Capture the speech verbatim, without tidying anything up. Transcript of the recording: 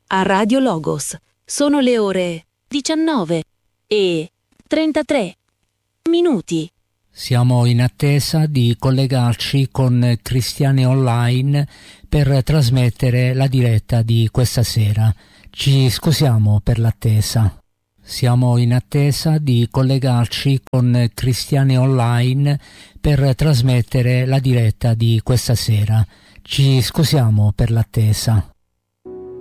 a Radio Logos. Sono le ore diciannove e trentatré minuti. Siamo in attesa di collegarci con Cristiani Online per trasmettere la diretta di questa sera. Ci scusiamo per l'attesa. Siamo in attesa di collegarci con Cristiani Online per trasmettere la diretta di questa sera. Ci scusiamo per l'attesa.